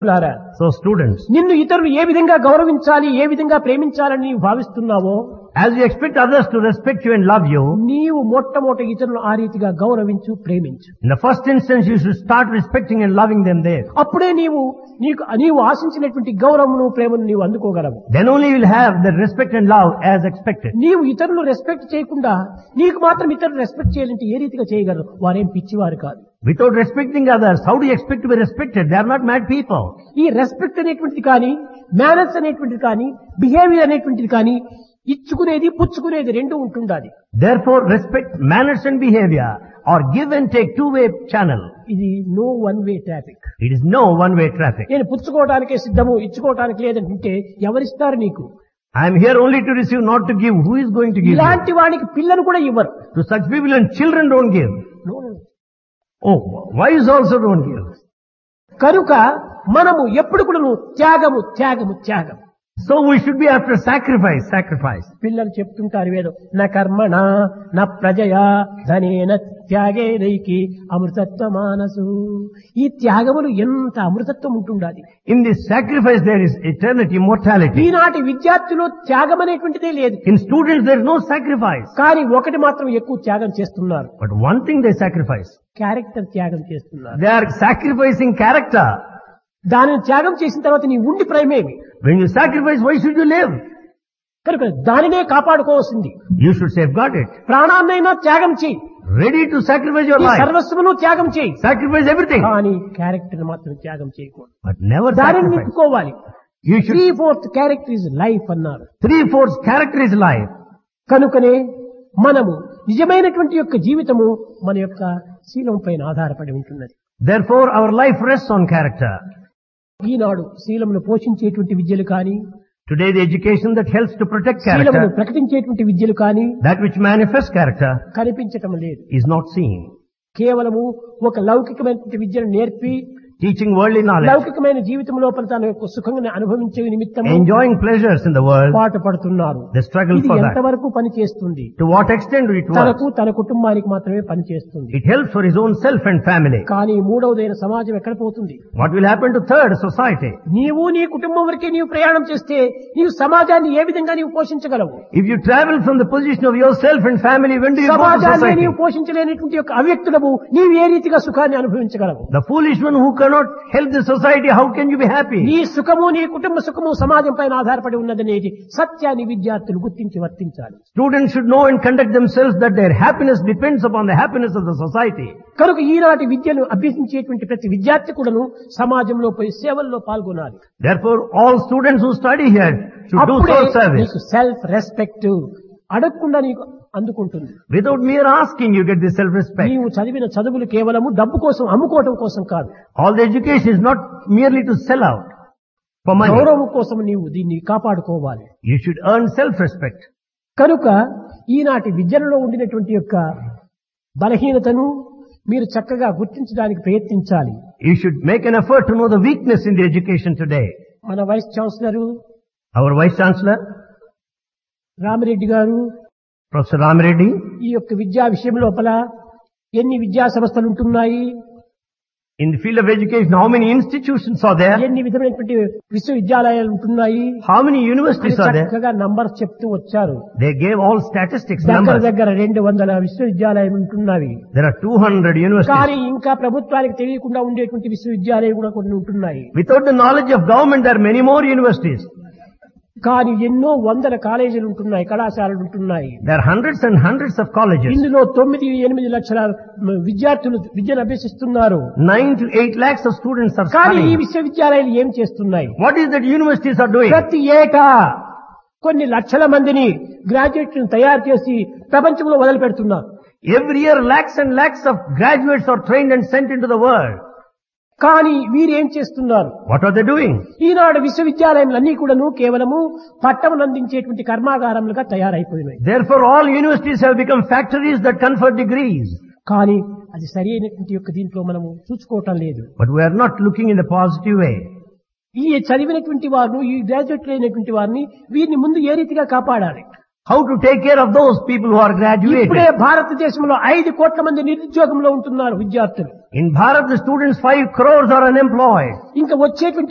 లారా So students, నిన్ను ఇతరులు ఏ విధంగా గౌరవించాలి ఏ విధంగా ప్రేమించాలని నీవు భావిస్తున్నావో as you expect others to respect you and love you, నీవు మొట్టమొదటి ఇతరులను ఆ రీతిగా గౌరవించు ప్రేమించు. in the first instance you should start respecting and loving them there. అప్పుడే నీవు ఆశించినటువంటి గౌరవమును ప్రేమను నీవు అందుకోగలవు. Then only you will have the respect and love as expected. నీవు ఇతరులు రెస్పెక్ట్ చేయకుండా నీకు మాత్రం ఇతరులు రెస్పెక్ట్ చేయాలంటే ఏ రీతిగా చేయగలరు? వారేం పిచ్చివారు కాదు. Without respecting others, how do you expect to be respected? They are not mad people. ఈ రెస్పెక్ట్ అనేటువంటిది కానీ మేనర్స్ అనేటువంటిది కానీ బిహేవియర్ అనేటువంటిది కానీ ఇచ్చుకునేది పుచ్చుకునేది రెండు ఉంటుండాలి. Therefore, respect manners and behavior or give and take two-way channel. ఇది no one way traffic. It is no one-way traffic. నేను పుచ్చుకోవడానికే సిద్ధము ఇచ్చుకోవడానికి లేదంటే ఎవరిస్తారు నీకు? I am here only to receive, not to give. Who is going to give you? ఇలాంటి వాడికి పిల్లలు కూడా ఇవ్వరు. To such people and children don't give. No. Oh, wives also don't give. కనుక మనము ఎప్పుడు కూడా త్యాగము త్యాగము త్యాగం. So we should be after sacrifice. పిల్లలు చెప్తుంటారు వేదం నా కర్మణ నా ప్రజయా ధనేన త్యాగేనైకి అమృతత్వ మానసు. ఈ త్యాగములు ఎంత అమృతత్వం ఉంటుండాలి. In this sacrifice there is eternity, immortality. ఈనాటి విద్యార్థులు త్యాగం అనేటువంటిదే లేదు. In students there is no sacrifice. కానీ ఒకటి మాత్రం ఎక్కువ త్యాగం చేస్తున్నారు. But one thing they sacrifice. Character త్యాగం చేస్తున్నారు. They are sacrificing character. దానిని త్యాగం చేసిన తర్వాత నీ ఉండి ప్రేమేమి? When you sacrifice, why should you live? కనుక దానినే కాపాడుకోవాల్సింది. You should safeguard it. ప్రాణాన్నైనా త్యాగం చేయి, Ready to sacrifice your ఈ life. సర్వస్వమును త్యాగం చేయి, Sacrifice everything. కానీ క్యారెక్టర్ మాత్రం త్యాగం చేయకూడదు. But never దానిని sacrifice. నింపుకోవాలి. You should. 3/4 character is life అన్నారు. 3/4 character is life. కనుకనే మనము నిజమైనటువంటి యొక్క జీవితము మన యొక్క శీలం పైన ఆధారపడి ఉంటున్నది. Therefore our life rests on character. ఈనాడు శీలమును పోషించేటువంటి విద్యలు కానీ Today the education that helps to protect శీలమును character, ప్రకటించేటువంటి విద్యలు కానీ that which manifests character, కనిపించటం లేదు. is not seen. కేవలము ఒక లౌకికమైనటువంటి విద్యను నేర్పి Teaching worldly knowledge, లౌకికమైన జీవితం లోపల తన యొక్క సుఖంగా అనుభవించే నిమిత్తం enjoying pleasures in the world, పాటు పడుతున్నారు. they struggle ఇది for that. ఎంతవరకు పని చేస్తుంది? To what extent it works? తనకు తన కుటుంబానికి మాత్రమే పని చేస్తుంది. It helps for his own self and family. కానీ మూడవదైన సమాజం ఎక్కడ పోతుంది? What will happen to third, society? నీవు నీ కుటుంబం వరకే నీవు ప్రయాణం చేస్తే నీవు సమాజాన్ని ఏ విధంగా నీవు పోషించగలవు? If you travel from the position of yourself and family, when do you go to సమాజాన్ని society? నీవు పోషించలేనటువంటి యొక్క అవ్యక్తుడము నీవు ఏ రీతిగా సుఖాన్ని అనుభవించగలవు? The foolish one who cannot help the society, how can you be happy? నీ సుఖము నీ కుటుంబ సుఖము సమాజం పైన ఆధారపడి ఉన్నదనేది సత్యాన్ని విద్యార్థులు గుర్తించి వర్తించాలి. Students should know and conduct themselves that their happiness depends upon the happiness of the society. కనుక ఈనాటి విద్యను అభ్యసించేటువంటి ప్రతి విద్యార్థి కూడాను సమాజంలో పోయి సేవల్లో పాల్గొనాలి. Therefore, all students who study here should do అప్పుడే soul service. నీకు సెల్ఫ్ రెస్పెక్ట్ అడగకుండా నీకు అందుకుంటుంది. Without mere asking, you get this self-respect. నీవు చదివిన చదువులు కేవలము డబ్బు కోసం అమ్ముకోవటం కోసం కాదు. All the education is not merely to sell out for money. గౌరవం కోసం నీవు దీన్ని కాపాడుకోవాలి. You should earn self-respect. కనుక ఈనాటి విద్యలో ఉండినటువంటి యొక్క బలహీనతను మీరు చక్కగా గుర్తించడానికి ప్రయత్నించాలి. You should make an effort to know the weakness in the education today. మన vice chancellor Our Vice Chancellor, Ramireddy గారు Professor Ramreddy, ఈ యొక్క విద్యా విషయం లోపల ఎన్ని విద్యా సంస్థలు ఉంటున్నాయి, in the field of education, how many institutions are there? ఎన్ని విధమైనటువంటి విశ్వవిద్యాలయాలు ఉంటున్నాయి, How many universities are there? చక్కగా నంబర్స్ చెప్తూ వచ్చారు. They gave all statistics, దగ్గర numbers. దగ్గర 200 విశ్వవిద్యాలయాలు ఉంటున్నవి. There are 200 universities. కానీ ఇంకా ప్రభుత్వానికి తెలియకుండా ఉండేటువంటి విశ్వవిద్యాలయాలు కూడా కొన్ని ఉంటున్నాయి. Without the knowledge of government, there are many more universities. కానీ ఎన్నో వందల కాలేజీలు ఉంటున్నాయి, కళాశాలలు ఉంటున్నాయి. There are hundreds and hundreds of colleges. ఇందులో 9-8 లక్షల విద్యార్థులు విద్యను అభ్యసిస్తున్నారు. 9 to 8 lakhs of students are కానీ ఈ studying. విశ్వవిద్యాలయాలు ఏం చేస్తున్నాయి? What is that universities are doing? ప్రతి ఏటా కొన్ని లక్షల మందిని గ్రాడ్యుయేట్లను తయారు చేసి ప్రపంచంలో వదిలి పెడుతున్నారు. Every year, lakhs and lakhs of graduates are trained and sent into the world. కానీ వీరు ఏం చేస్తున్నారు? What are they doing? ఈనాడు విశ్వవిద్యాలయాలన్నీ కూడాను కేవలము పట్టములు అందించేటువంటి కర్మాగారములుగా తయారైపోయినాయి. Therefore, all universities have become factories that confer degrees. కానీ అది సరి అయినటువంటి యొక్క దీంట్లో మనము చూసుకోవటం లేదు. But we are not looking in a positive way. ఈ చదివినటువంటి వారిని ఈ గ్రాడ్యుయేట్లు అయినటువంటి వారిని వీరిని ముందు ఏ రీతిగా కాపాడాలి? How to take care of those people who are graduated? ఇప్పుడే భారతదేశంలో 5 కోట్ల మంది నిరుద్యోగంలో ఉంటున్నారు విద్యార్థులు. In Bharat, the students 5 crores are unemployed. ఇంకా వచ్చేటువంటి